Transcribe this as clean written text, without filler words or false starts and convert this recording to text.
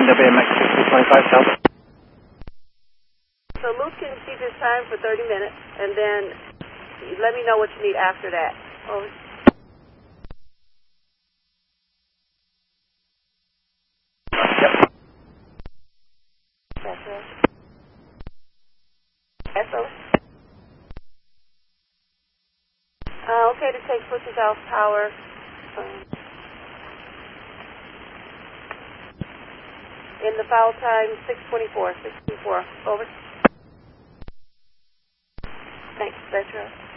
WMX 625 South. So Luke can keep his time for 30 minutes, and then let me know what you need after that. Over. Yep. That's right. SO. Okay to take pushes off power. In the foul time, 6:24. Over. Thanks, Petra.